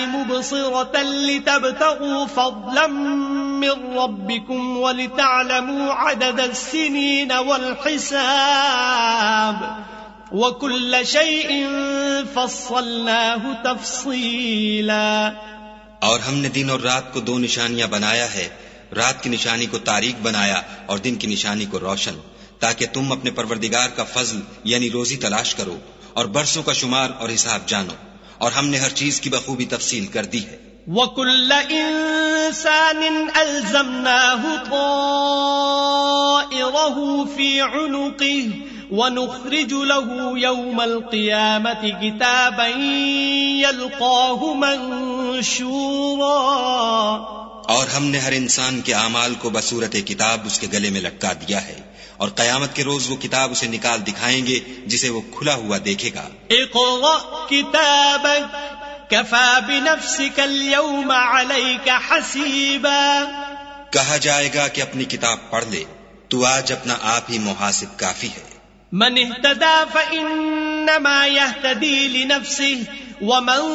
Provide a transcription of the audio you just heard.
مبصرة لتبتغوا فضلا من ربكم ولتعلموا عدد السنين والحساب وكل شيء فصلناه تفصيلا. اور ہم نے دن اور رات کو دو نشانیاں بنایا ہے، رات کی نشانی کو تاریک بنایا اور دن کی نشانی کو روشن، تاکہ تم اپنے پروردگار کا فضل یعنی روزی تلاش کرو اور برسوں کا شمار اور حساب جانو، اور ہم نے ہر چیز کی بخوبی تفصیل کر دی ہے. وَكُلَّ إِنسَانٍ أَلْزَمْنَاهُ طَائِرَهُ فِي عُنُقِهِ وَنُخْرِجُ لَهُ يَوْمَ الْقِيَامَةِ كِتَابًا يَلْقَاهُ مَنشُورًا. اور ہم نے ہر انسان کے اعمال کو بصورت کتاب اس کے گلے میں لٹکا دیا ہے، اور قیامت کے روز وہ کتاب اسے نکال دکھائیں گے جسے وہ کھلا ہوا دیکھے گا. اقرأ کتابک کفی بنفسک اليوم علیک حسیبا. کہا جائے گا کہ اپنی کتاب پڑھ لے، تو آج اپنا آپ ہی محاسب کافی ہے. من اہتدی فإنما یہتدی لنفسہ ومن